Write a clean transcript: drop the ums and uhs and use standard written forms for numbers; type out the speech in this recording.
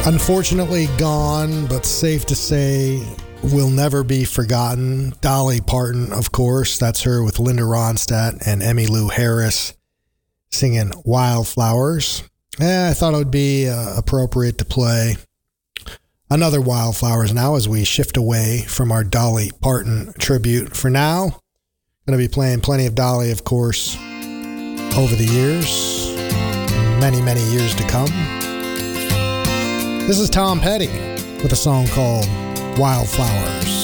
Unfortunately gone, but safe to say will never be forgotten. Dolly Parton, of course. That's her with Linda Ronstadt and Emmylou Harris singing Wildflowers. I thought it would be appropriate to play another Wildflowers now as we shift away from our Dolly Parton tribute. For now, going to be playing plenty of Dolly, of course, over the years, many, many years to come. This is Tom Petty with a song called Wildflowers.